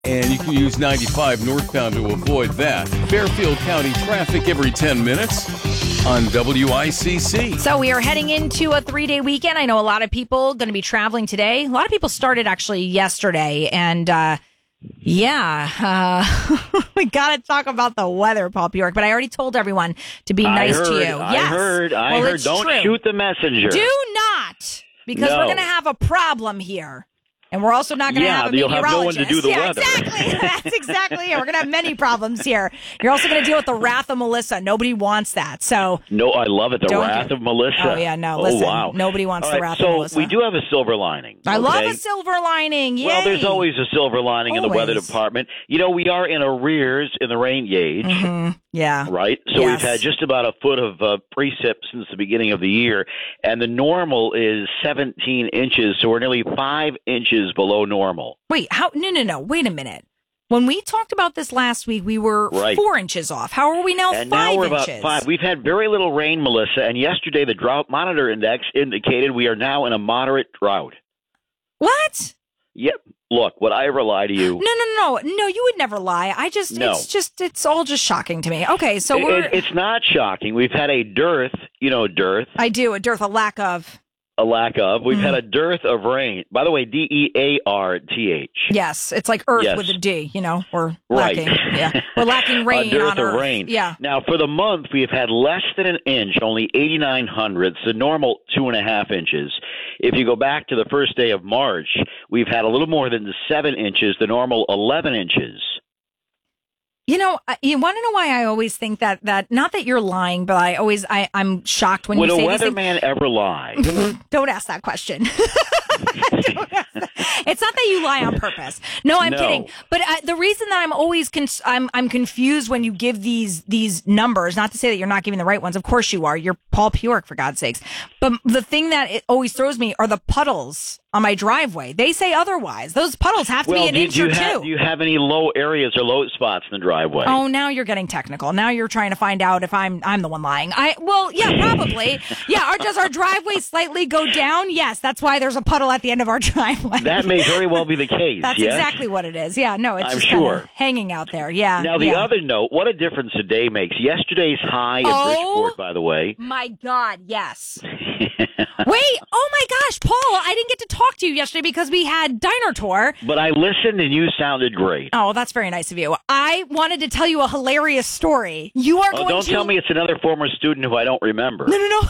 And you can use 95 northbound to avoid that. Fairfield County traffic every 10 minutes on WICC. So we are heading into a 3-day weekend. I know a lot of people going to be traveling today. A lot of people started actually yesterday. And we got to talk about the weather, Paul Bjork. But I already told everyone to be nice to you. I heard. Don't shoot the messenger. Do not, because we're going to have a problem here. And we're also not going to have a meteorologist. You'll have no one to do the weather. Exactly. That's exactly it. We're going to have many problems here. You're also going to deal with the wrath of Melissa. Nobody wants that. So no, I love it. The wrath of Melissa. Oh, yeah, no. Listen, wow. Nobody wants the wrath of Melissa. So we do have a silver lining. I love a silver lining. Yay. Well, there's always a silver lining in the weather department. You know, we are in arrears in the rain gauge. Mm-hmm. Yeah. Right? So we've had just about a foot of precip since the beginning of the year. And the normal is 17 inches. So we're nearly 5 inches below normal. Wait, how? No. Wait a minute. When we talked about this last week, we were 4 inches off. How are we now? And 5 now we're inches? about 5. We've had very little rain, Melissa. And yesterday, the drought monitor index indicated we are now in a moderate drought. What? Yep. Look, would I ever lie to you? No, you would never lie. It's all just shocking to me. Okay, so it's not shocking. We've had a dearth, dearth. I do, a dearth, a lack of. We've had a dearth of rain. By the way, DEARTH. Yes, it's like earth with a D, we're lacking. Yeah. We're lacking rain. A dearth on of earth. rain. Yeah. Now, for the month, we've had less than an inch, only 89 hundredths, the normal 2.5 inches. If you go back to the first day of March, we've had a little more than 7 inches, the normal 11 inches. You want to know why I always think that not that you're lying, but I'm shocked when you say Would a these weatherman ever lie? Don't ask that question. It's not that you lie on purpose. No, I'm kidding. But the reason that I'm always I'm confused when you give these numbers, not to say that you're not giving the right ones. Of course you are. You're Paul Bjork, for God's sakes. But the thing that it always throws me are the puddles on my driveway. They say otherwise. Those puddles have to be an inch or two. Do you have any low areas or low spots in the driveway? Oh, now you're getting technical. Now you're trying to find out if I'm the one lying. Probably. Yeah, does our driveway slightly go down? Yes, that's why there's a puddle at the end of our driveway. That may very well be the case. That's exactly what it is. Yeah, no, it's I'm just sure. kind of hanging out there. Yeah. Now, the other note, what a difference a day makes. Yesterday's high in Bridgeport, by the way. My God, yes. Wait, oh my gosh, Paul, I didn't get to talk to you yesterday because we had Diner Tour. But I listened and you sounded great. Oh, that's very nice of you. I wanted to tell you a hilarious story. You are going to... Don't tell me it's another former student who I don't remember. No.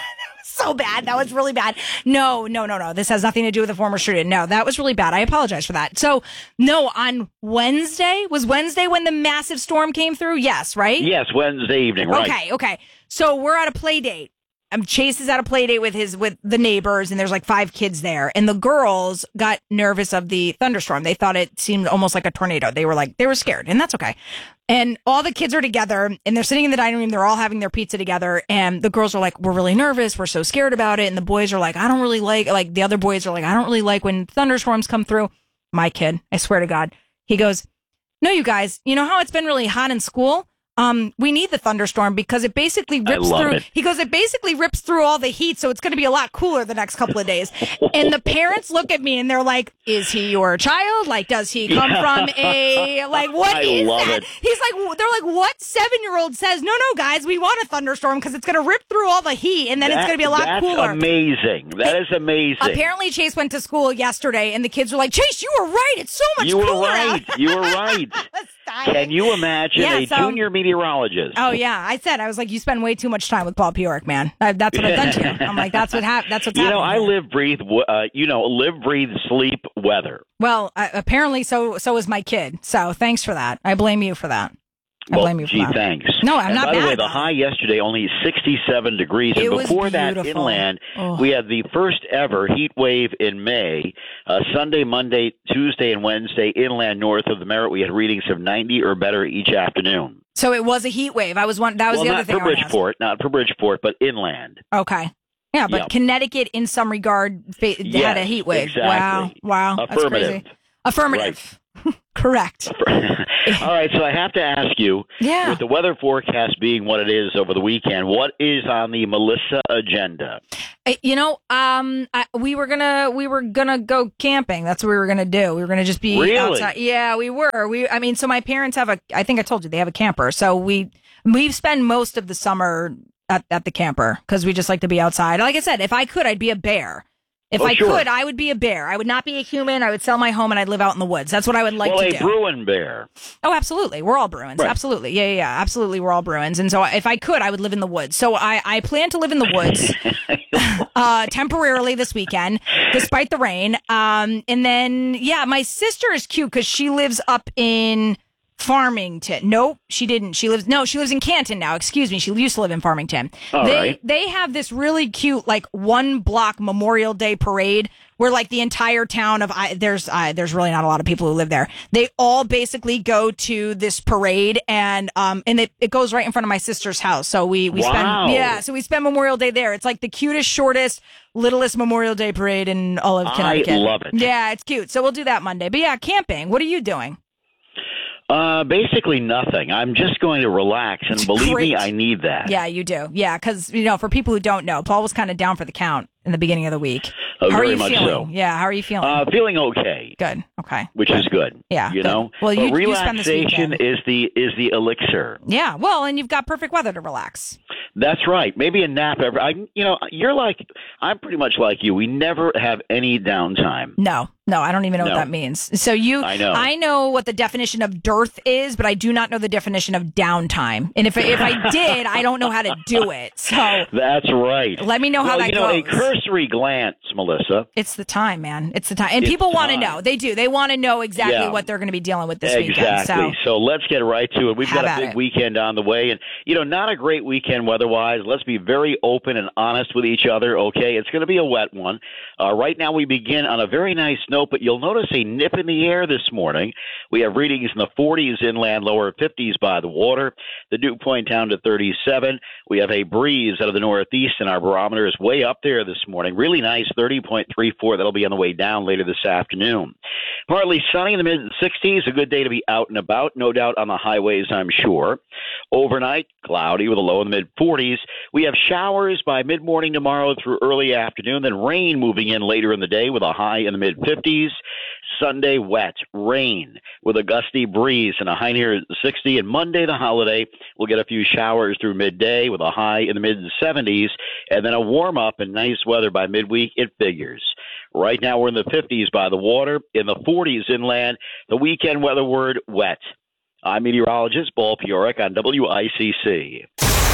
So bad. That was really bad. No. This has nothing to do with a former student. No, that was really bad. I apologize for that. So, no, on Wednesday, was Wednesday when the massive storm came through? Yes, right? Yes, Wednesday evening, right. Okay. So we're at a play date. Chase is at a play date with the neighbors, and there's like 5 kids there. And the girls got nervous of the thunderstorm. They thought it seemed almost like a tornado. They were scared, and that's okay. And all the kids are together, and they're sitting in the dining room. They're all having their pizza together. And the girls are like, we're really nervous. We're so scared about it. And the boys are like, I don't really like the other boys are like, I don't really like when thunderstorms come through. My kid, I swear to God, he goes, no, you guys, you know how it's been really hot in school? We need the thunderstorm because it basically rips through. He goes, it basically rips through all the heat, so it's going to be a lot cooler the next couple of days. And the parents look at me and they're like, "Is he your child? Like, does he come from a what is that?" He's like, they're like, "What 7-year-old says no, guys, we want a thunderstorm because it's going to rip through all the heat and then it's going to be a lot cooler." That's amazing. That is amazing. Apparently, Chase went to school yesterday, and the kids were like, "Chase, you were right. It's so much cooler." You were right. Can you imagine a junior meteorologist? Oh, yeah. I was like, you spend way too much time with Paul Bjork, man. That's what I've done to you. I'm like, that's what's happening. I live, breathe, sleep weather. Well, apparently so is my kid. So thanks for that. I blame you for that. Thanks. No, I'm not bad. By the way, the about high yesterday only 67 degrees, and before that, inland, we had the first ever heat wave in May. Sunday, Monday, Tuesday, and Wednesday, inland north of the Merritt, we had readings of 90 or better each afternoon. So it was a heat wave. That was the other thing. Not for Bridgeport, but inland. Okay. Yeah, but Connecticut, in some regard, had a heat wave. Exactly. Wow. That's crazy. Affirmative. Correct. All right, so I have to ask you, with the weather forecast being what it is over the weekend, what is on the Melissa agenda? We were gonna go camping. That's what we were gonna do. We were gonna just be outside. Yeah, we were. So my parents have I think I told you they have a camper. So we spend most of the summer at the camper because we just like to be outside. Like I said, if I could, I'd be a bear. If I could, I would be a bear. I would not be a human. I would sell my home and I'd live out in the woods. That's what I would like to do. Well, a Bruin bear. Oh, absolutely. We're all Bruins. Right. Absolutely. Yeah. Absolutely. We're all Bruins. And so if I could, I would live in the woods. So I plan to live in the woods temporarily this weekend, despite the rain. And then, my sister is cute because she lives up in Farmington. Nope, she didn't. She lives in Canton now. Excuse me. She used to live in Farmington. They have this really cute, like, 1 block Memorial Day parade where, like, the entire town of there's really not a lot of people who live there. They all basically go to this parade and it goes right in front of my sister's house. So we spend Memorial Day there. It's like the cutest, shortest, littlest Memorial Day parade in all of Connecticut. I love it. Yeah, it's cute. So we'll do that Monday. But yeah, camping. What are you doing? Basically nothing. I'm just going to relax, and believe me, I need that. Yeah, you do. Yeah, because, for people who don't know, Paul was kind of down for the count in the beginning of the week. How are you feeling? So. Yeah, how are you feeling? Feeling okay. Good. Okay. Which is good. Yeah. Well, relaxation is the elixir. Yeah. Well, and you've got perfect weather to relax. That's right. Maybe a nap I'm pretty much like you. We never have any downtime. No, I don't even know what that means. So I know what the definition of dearth is, but I do not know the definition of downtime. And if I did, I don't know how to do it. So that's right. Let me know how that goes. A cursory glance, Melissa. It's the time, man. It's the time. And people want to know. They do. They want to know exactly what they're going to be dealing with this weekend. Exactly. So let's get right to it. We've got a big weekend on the way. And, not a great weekend weather-wise. Let's be very open and honest with each other, okay? It's going to be a wet one. Right now we begin on a very nice note, but you'll notice a nip in the air this morning. We have readings in the 40s inland, lower 50s by the water. The dew point down to 37. We have a breeze out of the northeast, and our barometer is way up there this morning. Really nice, 30.34. That'll be on the way down later this afternoon. Partly sunny in the mid-60s. A good day to be out and about, no doubt on the highways, I'm sure. Overnight, cloudy with a low in the mid-40s. We have showers by mid-morning tomorrow through early afternoon, then rain moving in later in the day with a high in the mid-50s. Sunday, wet, rain with a gusty breeze and a high near 60. And Monday, the holiday, we'll get a few showers through midday with a high in the mid-70s. And then a warm-up and nice weather by midweek, it figures. Right now, we're in the 50s by the water, in the 40s inland. The weekend weather word, wet. I'm meteorologist Paul Piorek on WICC.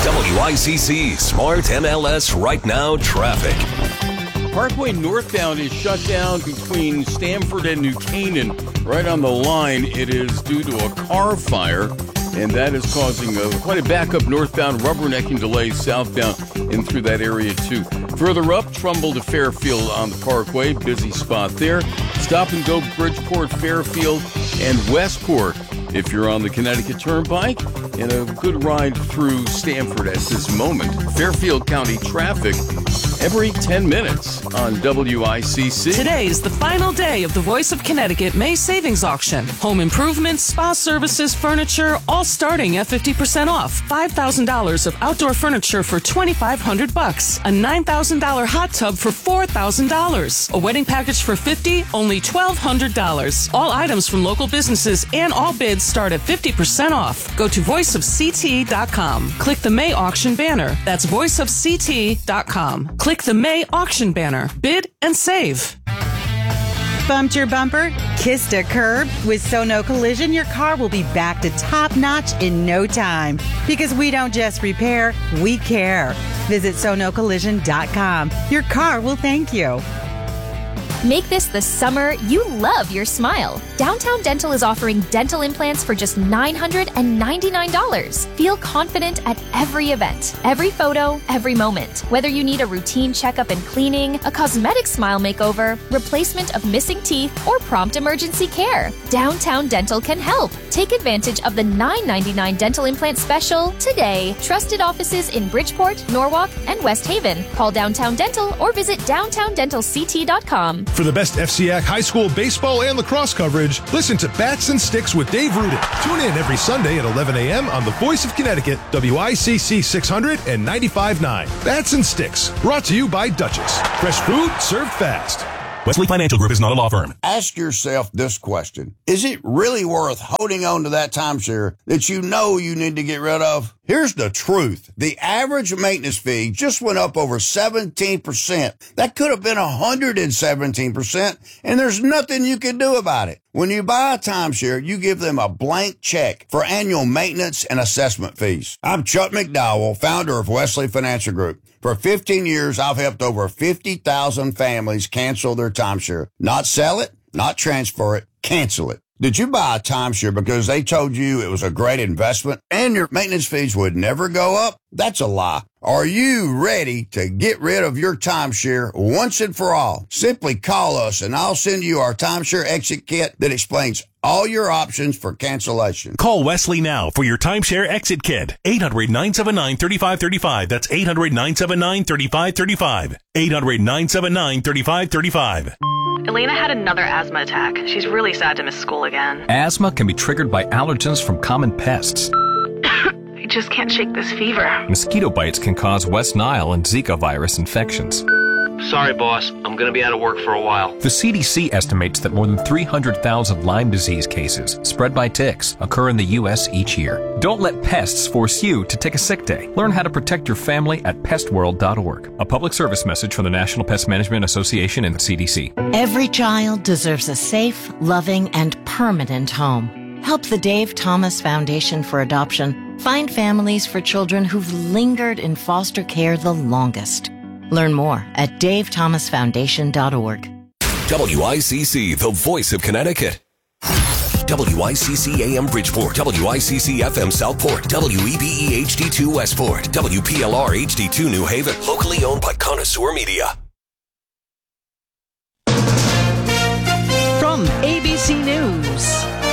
WICC Smart MLS Right Now traffic. Parkway northbound is shut down between Stamford and New Canaan. Right on the line, it is due to a car fire, and that is causing quite a backup northbound, rubbernecking delays southbound and through that area too. Further up, Trumbull to Fairfield on the Parkway, busy spot there. Stop and go Bridgeport, Fairfield, and Westport if you're on the Connecticut Turnpike, and a good ride through Stamford at this moment. Fairfield County traffic every 10 minutes on WICC. Today is the final day of the Voice of Connecticut May Savings Auction. Home improvements, spa services, furniture, all starting at 50% off. $5,000 of outdoor furniture for $2,500. A $9,000 hot tub for $4,000. A wedding package for $50,000, only $1,200. All items from local businesses and all bids start at 50% off. Go to voiceofct.com. Click the May auction banner. That's voiceofct.com. Click the May auction banner. Bid and save. Bumped your bumper? Kissed a curb? With Sono Collision, your car will be back to top notch in no time. Because we don't just repair, we care. Visit sonocollision.com. Your car will thank you. Make this the summer you love your smile. Downtown Dental is offering dental implants for just $999. Feel confident at every event, every photo, every moment. Whether you need a routine checkup and cleaning, a cosmetic smile makeover, replacement of missing teeth, or prompt emergency care, Downtown Dental can help. Take advantage of the $999 dental implant special today. Trusted offices in Bridgeport, Norwalk, and West Haven. Call Downtown Dental or visit downtowndentalct.com. For the best FCIAC high school baseball and lacrosse coverage, listen to Bats and Sticks with Dave Rudin. Tune in every Sunday at 11 a.m. on the Voice of Connecticut, WICC 600 and 95.9. Bats and Sticks, brought to you by Duchess. Fresh food served fast. Wesley Financial Group is not a law firm. Ask yourself this question. Is it really worth holding on to that timeshare that you know you need to get rid of? Here's the truth. The average maintenance fee just went up over 17%. That could have been 117%, and there's nothing you can do about it. When you buy a timeshare, you give them a blank check for annual maintenance and assessment fees. I'm Chuck McDowell, founder of Wesley Financial Group. For 15 years, I've helped over 50,000 families cancel their timeshare. Not sell it, not transfer it, cancel it. Did you buy a timeshare because they told you it was a great investment and your maintenance fees would never go up? That's a lie. Are you ready to get rid of your timeshare once and for all? Simply call us and I'll send you our timeshare exit kit that explains all your options for cancellation. Call Wesley now for your timeshare exit kit. 800-979-3535. That's 800-979-3535. 800-979-3535. Elena had another asthma attack. She's really sad to miss school again. Asthma can be triggered by allergens from common pests. I just can't shake this fever. Mosquito bites can cause West Nile and Zika virus infections. Sorry, boss. I'm going to be out of work for a while. The CDC estimates that more than 300,000 Lyme disease cases spread by ticks occur in the U.S. each year. Don't let pests force you to take a sick day. Learn how to protect your family at pestworld.org. A public service message from the National Pest Management Association and the CDC. Every child deserves a safe, loving, and permanent home. Help the Dave Thomas Foundation for Adoption find families for children who've lingered in foster care the longest. Learn more at davethomasfoundation.org. WICC, the voice of Connecticut. WICC AM Bridgeport, WICC FM Southport, WEBE HD2 Westport, WPLR HD2 New Haven, locally owned by Connoisseur Media. From ABC News,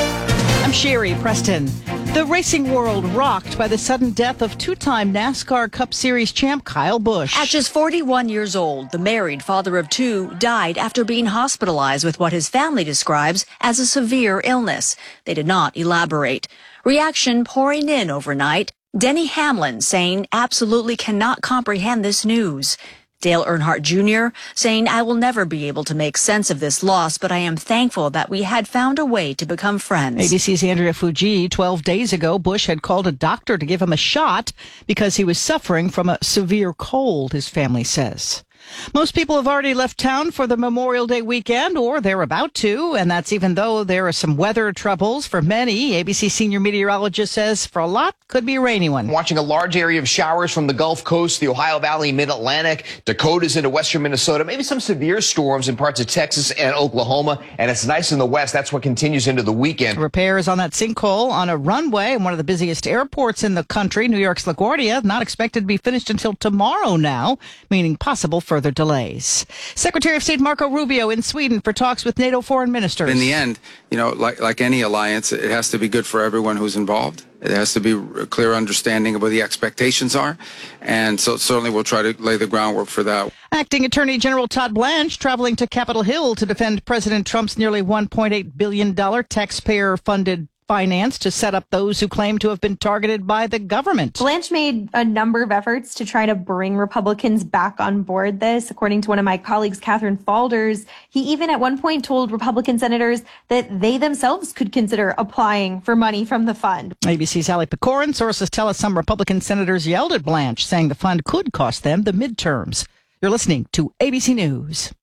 I'm Sherry Preston. The racing world rocked by the sudden death of two-time NASCAR Cup Series champ Kyle Busch. At just 41 years old, the married father of two died after being hospitalized with what his family describes as a severe illness. They did not elaborate. Reaction pouring in overnight. Denny Hamlin saying absolutely cannot comprehend this news. Dale Earnhardt Jr. saying, I will never be able to make sense of this loss, but I am thankful that we had found a way to become friends. ABC's Andrea Fuji. 12 days ago, Busch had called a doctor to give him a shot because he was suffering from a severe cold, his family says. Most people have already left town for the Memorial Day weekend, or they're about to, and that's even though there are some weather troubles for many. ABC senior meteorologist says for a lot, could be a rainy one. Watching a large area of showers from the Gulf Coast, the Ohio Valley, Mid-Atlantic, Dakotas into western Minnesota, maybe some severe storms in parts of Texas and Oklahoma, and it's nice in the west. That's what continues into the weekend. Repairs on that sinkhole on a runway in one of the busiest airports in the country, New York's LaGuardia, not expected to be finished until tomorrow now, meaning possible further delays. Secretary of State Marco Rubio in Sweden for talks with NATO foreign ministers. In the end, like any alliance, it has to be good for everyone who's involved. It has to be a clear understanding of what the expectations are. And so certainly we'll try to lay the groundwork for that. Acting Attorney General Todd Blanche traveling to Capitol Hill to defend President Trump's nearly $1.8 billion taxpayer-funded finance to set up those who claim to have been targeted by the government. Blanche made a number of efforts to try to bring Republicans back on board this. According to one of my colleagues, Catherine Falders, he even at one point told Republican senators that they themselves could consider applying for money from the fund. ABC's Ali Pecorin. Sources tell us some Republican senators yelled at Blanche, saying the fund could cost them the midterms. You're listening to ABC News.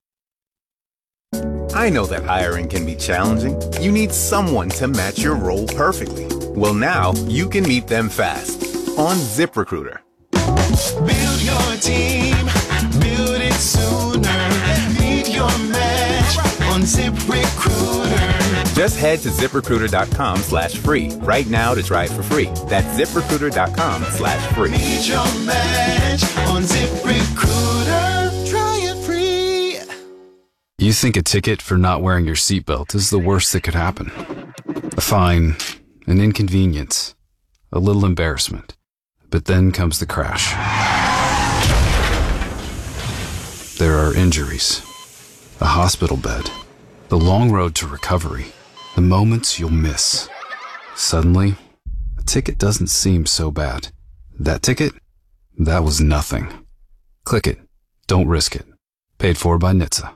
I know that hiring can be challenging. You need someone to match your role perfectly. Well, now you can meet them fast on ZipRecruiter. Build your team, build it sooner. Meet your match on ZipRecruiter. Just head to ZipRecruiter.com/free right now to try it for free. That's ZipRecruiter.com/free. Meet your match on ZipRecruiter. Try it free. You think a ticket for not wearing your seatbelt is the worst that could happen. A fine, an inconvenience, a little embarrassment. But then comes the crash. There are injuries, the hospital bed, the long road to recovery, the moments you'll miss. Suddenly, a ticket doesn't seem so bad. That ticket? That was nothing. Click it. Don't risk it. Paid for by NHTSA.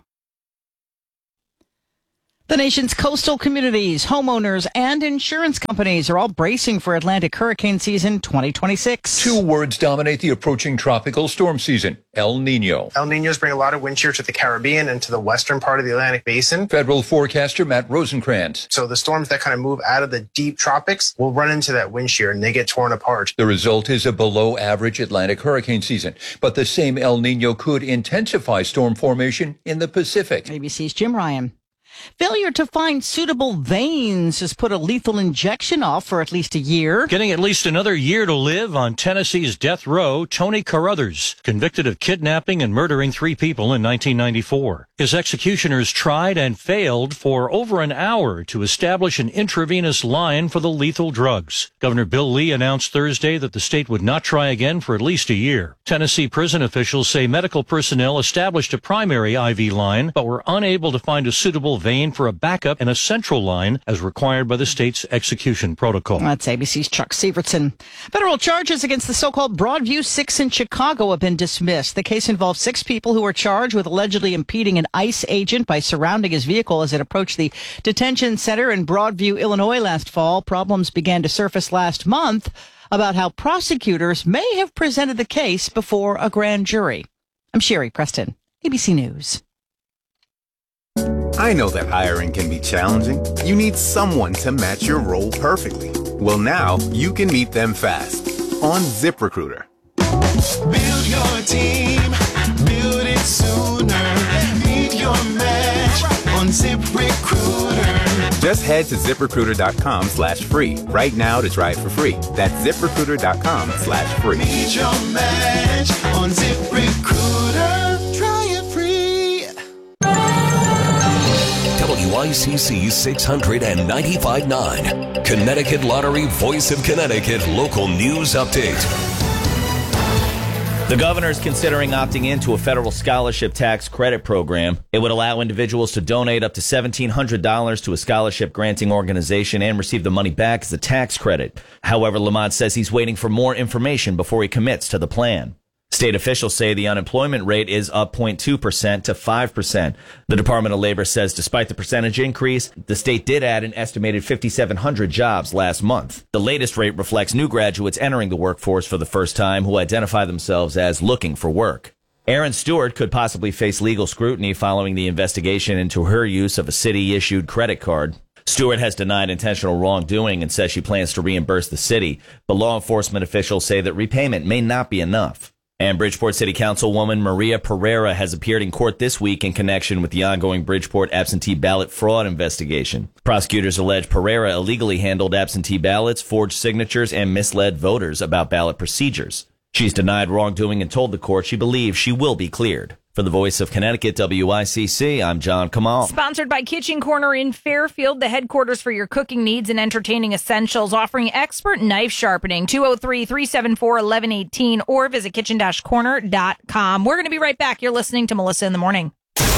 The nation's coastal communities, homeowners, and insurance companies are all bracing for Atlantic hurricane season 2026. Two words dominate the approaching tropical storm season: El Nino. El Ninos bring a lot of wind shear to the Caribbean and to the western part of the Atlantic Basin. Federal forecaster Matt Rosenkrantz. So the storms that kind of move out of the deep tropics will run into that wind shear and they get torn apart. The result is a below average Atlantic hurricane season, but the same El Nino could intensify storm formation in the Pacific. ABC's Jim Ryan. Failure to find suitable veins has put a lethal injection off for at least a year. Getting at least another year to live on Tennessee's death row, Tony Carruthers, convicted of kidnapping and murdering 3 people in 1994. His executioners tried and failed for over an hour to establish an intravenous line for the lethal drugs. Governor Bill Lee announced Thursday that the state would not try again for at least a year. Tennessee prison officials say medical personnel established a primary IV line, but were unable to find a suitable vein for a backup and a central line as required by the state's execution protocol. That's ABC's Chuck Severson. Federal charges against the so-called Broadview Six in Chicago have been dismissed. The case involves 6 people who were charged with allegedly impeding an ICE agent by surrounding his vehicle as it approached the detention center in Broadview, Illinois last fall. Problems began to surface last month about how prosecutors may have presented the case before a grand jury. I'm Sherry Preston, ABC News. I know that hiring can be challenging. You need someone to match your role perfectly. Well, now you can meet them fast on ZipRecruiter. Build your team, build it sooner. Meet your match on ZipRecruiter. Just head to ZipRecruiter.com/free right now to try it for free. That's ZipRecruiter.com/free. Meet your match on ZipRecruiter. Try it free. WICC 695.9, Connecticut Lottery Voice of Connecticut Local News Update. The governor is considering opting into a federal scholarship tax credit program. It would allow individuals to donate up to $1,700 to a scholarship granting organization and receive the money back as a tax credit. However, Lamont says he's waiting for more information before he commits to the plan. State officials say the unemployment rate is up 0.2% to 5%. The Department of Labor says despite the percentage increase, the state did add an estimated 5,700 jobs last month. The latest rate reflects new graduates entering the workforce for the first time who identify themselves as looking for work. Erin Stewart could possibly face legal scrutiny following the investigation into her use of a city-issued credit card. Stewart has denied intentional wrongdoing and says she plans to reimburse the city, but law enforcement officials say that repayment may not be enough. And Bridgeport City Councilwoman Maria Pereira has appeared in court this week in connection with the ongoing Bridgeport absentee ballot fraud investigation. Prosecutors allege Pereira illegally handled absentee ballots, forged signatures, and misled voters about ballot procedures. She's denied wrongdoing and told the court she believes she will be cleared. For the Voice of Connecticut, WICC, I'm John Kamal. Sponsored by Kitchen Corner in Fairfield, the headquarters for your cooking needs and entertaining essentials, offering expert knife sharpening, 203-374-1118, or visit kitchen-corner.com. We're going to be right back. You're listening to Melissa in the Morning.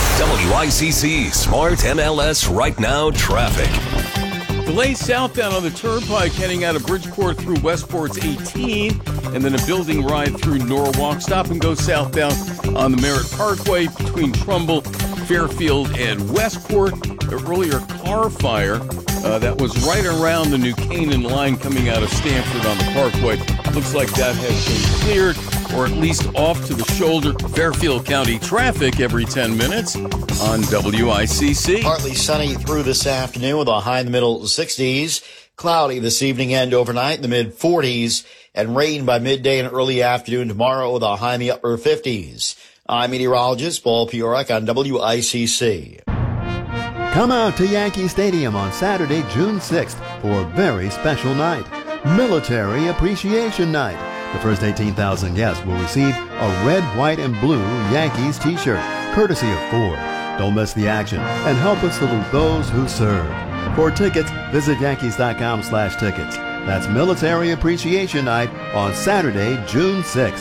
WICC Smart MLS Right Now Traffic. Delays southbound on the Turnpike heading out of Bridgeport through Westport's 18, and then a building ride through Norwalk. Stop and go southbound on the Merritt Parkway between Trumbull, Fairfield, and Westport. The earlier car fire that was right around the New Canaan line coming out of Stamford on the Parkway. Looks like that has been cleared, or at least off to the shoulder. Fairfield County traffic every 10 minutes on WICC. Partly sunny through this afternoon with a high in the middle 60s. Cloudy this evening and overnight in the mid 40s. And rain by midday and early afternoon tomorrow with a high in the upper 50s. I'm meteorologist Paul Piorek on WICC. Come out to Yankee Stadium on Saturday, June 6th for a very special night. Military Appreciation Night. The first 18,000 guests will receive a red, white, and blue Yankees t-shirt, courtesy of Ford. Don't miss the action and help us salute those who serve. For tickets, visit Yankees.com/tickets. That's Military Appreciation Night on Saturday, June 6th.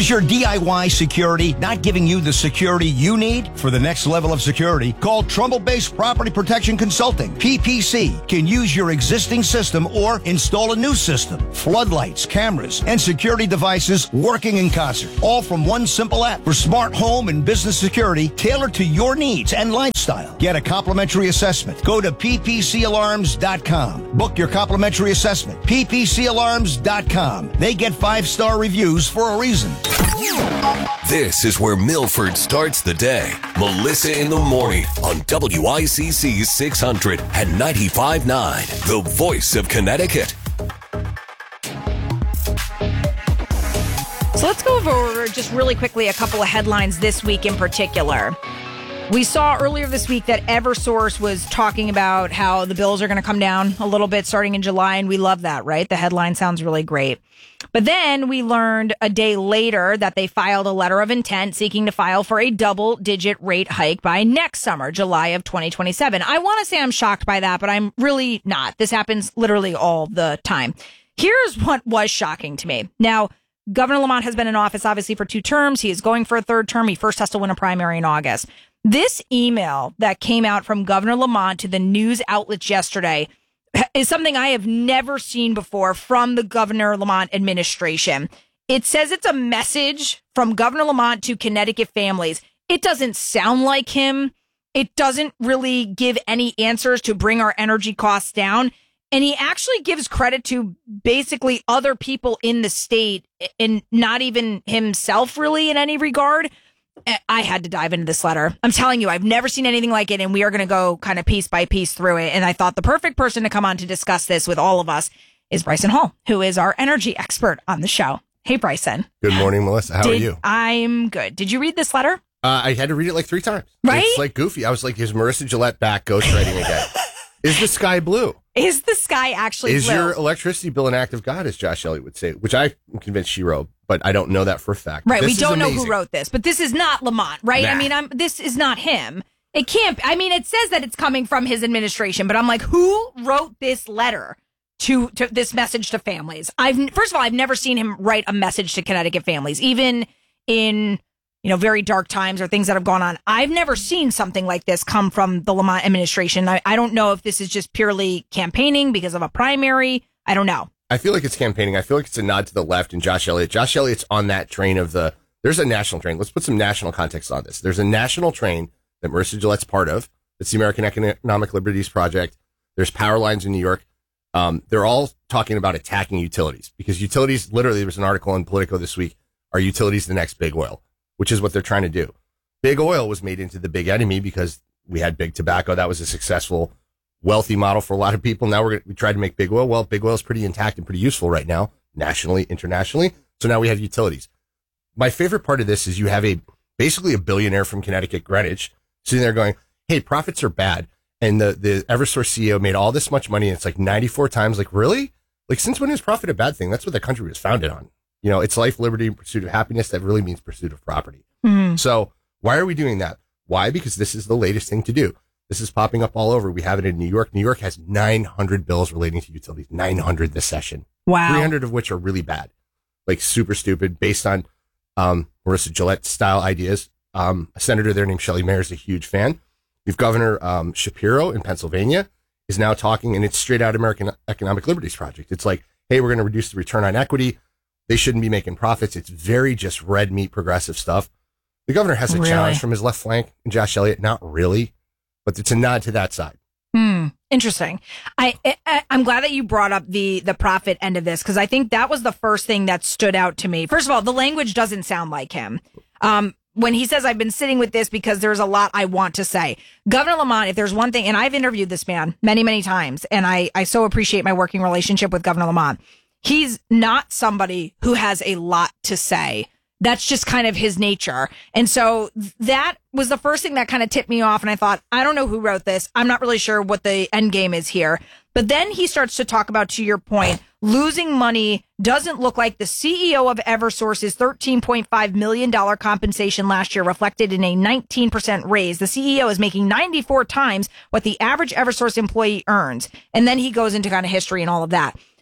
Is your DIY security not giving you the security you need for the next level of security? Call Trumbull-based Property Protection Consulting. PPC can use your existing system or install a new system. Floodlights, cameras, and security devices working in concert. All from one simple app for smart home and business security tailored to your needs and lifestyle. Get a complimentary assessment. Go to ppcalarms.com. Book your complimentary assessment. ppcalarms.com. They get 5-star reviews for a reason. This is where Milford starts the day. Melissa in the morning on WICC 600 and 95.9, the voice of Connecticut. So let's go over just really quickly a couple of headlines this week in particular. We saw earlier this week that Eversource was talking about how the bills are going to come down a little bit starting in July, and we love that, right? The headline sounds really great. But then we learned a day later that they filed a letter of intent seeking to file for a double-digit rate hike by next summer, July of 2027. I want to say I'm shocked by that, but I'm really not. This happens literally all the time. Here's what was shocking to me. Now, Governor Lamont has been in office, obviously, for 2 terms. He is going for a 3rd term. He first has to win a primary in August. This email that came out from Governor Lamont to the news outlets yesterday is something I have never seen before from the Governor Lamont administration. It says it's a message from Governor Lamont to Connecticut families. It doesn't sound like him. It doesn't really give any answers to bring our energy costs down. And he actually gives credit to basically other people in the state and not even himself really in any regard. I had to dive into this letter. I'm telling you, I've never seen anything like it, and we are going to go kind of piece by piece through it. And I thought the perfect person to come on to discuss this with all of us is Bryson Hall, who is our energy expert on the show. Hey, Bryson. Good morning, Melissa. How are you? I'm good. Did you read this letter? I had to read it like 3 times. Right? It's like goofy. I was like, is Marissa Gillette back ghostwriting again? Is the sky blue? Is the sky actually Is blue? your electricity bill an act of God, as Josh Elliott would say, which I'm convinced she wrote, but I don't know that for a fact. Right, This we is don't know amazing. who wrote this, but this is not Lamont, right? Nah. I mean, this is not him. It can't. I mean, it says that it's coming from his administration, but I'm like, who wrote this letter to this message to families? First of all, I've never seen him write a message to Connecticut families, even in very dark times or things that have gone on. I've never seen something like this come from the Lamont administration. I don't know if this is just purely campaigning because of a primary. I don't know. I feel like it's campaigning. I feel like it's a nod to the left and Josh Elliott. Josh Elliott's on that train of there's a national train. Let's put some national context on this. There's a national train that Marissa Gillette's part of. It's the American Economic Liberties Project. There's power lines in New York. They're all talking about attacking utilities because utilities, literally, there was an article in Politico this week, are utilities the next big oil, which is what they're trying to do. Big oil was made into the big enemy because we had big tobacco. That was a successful, wealthy model for a lot of people. Now we tried to make big oil. Well, big oil is pretty intact and pretty useful right now, nationally, internationally. So now we have utilities. My favorite part of this is you have basically a billionaire from Connecticut, Greenwich, sitting there going, hey, profits are bad. And the Eversource CEO made all this much money. And it's like 94 times. Like, really? Like, since when is profit a bad thing? That's what the country was founded on. It's life, liberty, and pursuit of happiness. That really means pursuit of property. Mm-hmm. So why are we doing that? Why? Because this is the latest thing to do. This is popping up all over. We have it in New York. New York has 900 bills relating to utilities, 900 this session. Wow. 300 of which are really bad, like super stupid, based on Marissa Gillette style ideas. A senator there named Shelley Mayer is a huge fan. You've Governor Shapiro in Pennsylvania is now talking, and it's straight out American Economic Liberties Project. It's like, hey, we're going to reduce the return on equity. They shouldn't be making profits. It's very just red meat progressive stuff. The governor has a challenge from his left flank and Josh Elliott. Not really, but it's a nod to that side. Interesting. I'm glad that you brought up the profit end of this because I think that was the first thing that stood out to me. First of all, the language doesn't sound like him. When he says, I've been sitting with this because there's a lot I want to say. Governor Lamont, if there's one thing, and I've interviewed this man many, many times, and I so appreciate my working relationship with Governor Lamont. He's not somebody who has a lot to say. That's just kind of his nature. And so that was the first thing that kind of tipped me off. And I thought, I don't know who wrote this. I'm not really sure what the end game is here. But then he starts to talk about, to your point, losing money doesn't look like the CEO of Eversource's $13.5 million compensation last year reflected in a 19% raise. The CEO is making 94 times what the average Eversource employee earns. And then he goes into kind of history and all of that.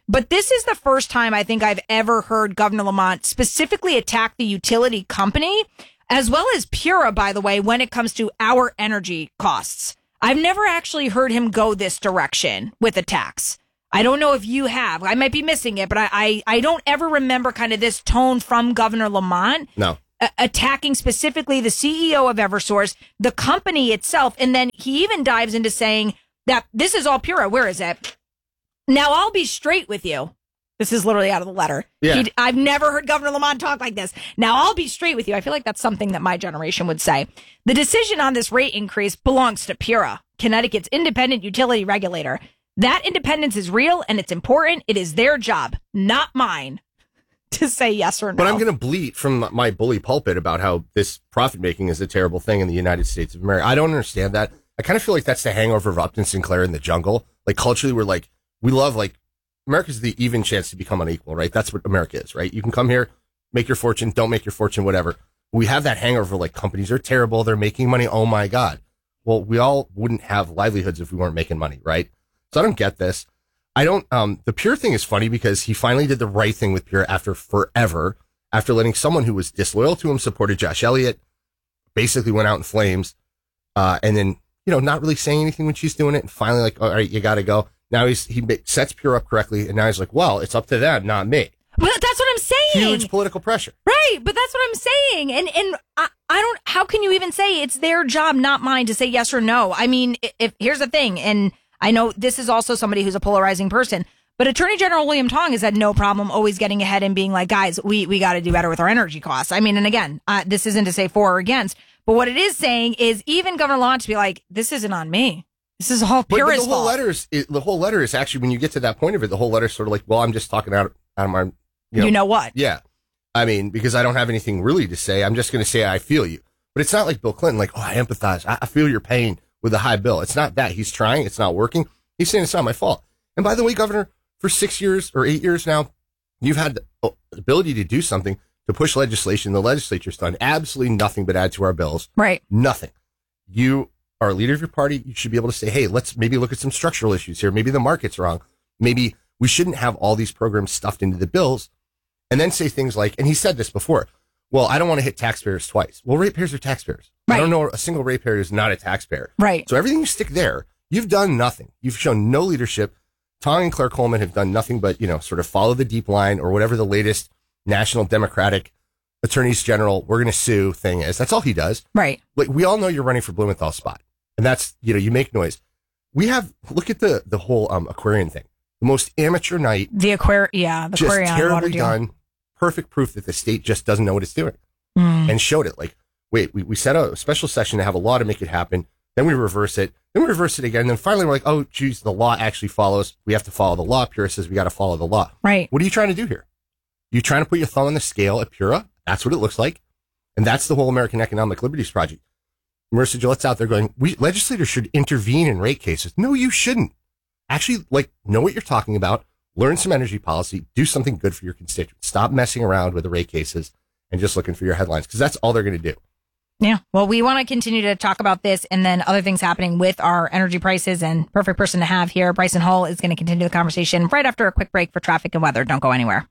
But this is the first time I think I've ever heard Governor Lamont specifically attack the utility company, as well as Pura, by the way, when it comes to our energy costs. I've never actually heard him go this direction with attacks. I don't know if you have. I might be missing it, but I don't ever remember kind of this tone from Governor Lamont. No. Attacking specifically the CEO of Eversource, the company itself, and then he even dives into saying that this is all Pura. Where is it? Now, I'll be straight with you. This is literally out of the letter. Yeah. I've never heard Governor Lamont talk like this. Now, I'll be straight with you. I feel like that's something that my generation would say. The decision on this rate increase belongs to Pura, Connecticut's independent utility regulator. That independence is real and it's important. It is their job, not mine, to say yes or no. But I'm going to bleat from my bully pulpit about how this profit making is a terrible thing in the United States of America. I don't understand that. I kind of feel like that's the hangover of Upton Sinclair in the jungle. Like culturally, we're like, we love like America's the even chance to become unequal, right? That's what America is, right? You can come here, make your fortune, don't make your fortune, whatever. We have that hangover like companies are terrible. They're making money. Oh my God. Well, we all wouldn't have livelihoods if we weren't making money, right? So I don't get this. I don't, the Pure thing is funny because he finally did the right thing with Pure after forever, after letting someone who was disloyal to him, supported Josh Elliott, basically went out in flames, and then, you know, not really saying anything when she's doing it. And finally like, all right, you got to go. Now he sets Pure up correctly. And now he's like, well, it's up to them, not me. Well, that's what I'm saying. Huge political pressure. Right. But that's what I'm saying. And I don't, how can you even say it's their job, not mine, to say yes or no? I mean, if here's the thing, and I know this is also somebody who's a polarizing person, but Attorney General William Tong has had no problem always getting ahead and being like, guys, we got to do better with our energy costs. I mean, and again, this isn't to say for or against, but what it is saying is even Governor Lamont to be like, this isn't on me. This is all Pura's fault. The whole letter is actually, when you get to that point of it, the whole letter is sort of like, well, I'm just talking out of my, you know what? Yeah. I mean, because I don't have anything really to say. I'm just going to say I feel you. But it's not like Bill Clinton, like, oh, I empathize. I feel your pain with a high bill. It's not that. He's trying. It's not working. He's saying it's not my fault. And by the way, Governor, for 6 years or 8 years now, you've had the ability to do something to push legislation. The legislature's done absolutely nothing but add to our bills. Right. Nothing. You are a leader of your party. You should be able to say, hey, let's maybe look at some structural issues here. Maybe the market's wrong. Maybe we shouldn't have all these programs stuffed into the bills. And then say things like, and he said this before, well, I don't want to hit taxpayers twice. Well, ratepayers are taxpayers. Right. I don't know a single ratepayer who's not a taxpayer. Right. So everything you stick there, you've done nothing. You've shown no leadership. Tong and Claire Coleman have done nothing but, you know, sort of follow the deep line or whatever the latest National Democratic Attorneys General, we're going to sue thing is. That's all he does. Right. Like, we all know you're running for Blumenthal spot. And that's, you know, you make noise. We have, look at the whole Aquarian thing. The most amateur night. The Aquarian. Just terribly done. Perfect proof that the state just doesn't know what it's doing. And showed it. Like, wait, we set a special session to have a law to make it happen. Then we reverse it. Then we reverse it again. And then finally we're like, oh, geez, the law actually follows. We have to follow the law. Pura says we got to follow the law. Right. What are you trying to do here? You trying to put your thumb on the scale at Pura? That's what it looks like. And that's the whole American Economic Liberties Project. Marissa Gillette's out there going, legislators should intervene in rate cases. No, you shouldn't. Actually, like, know what you're talking about. Learn some energy policy. Do something good for your constituents. Stop messing around with the rate cases and just looking for your headlines, because that's all they're going to do. Yeah. Well, we want to continue to talk about this and then other things happening with our energy prices, and perfect person to have here. Bryson Hull is going to continue the conversation right after a quick break for traffic and weather. Don't go anywhere.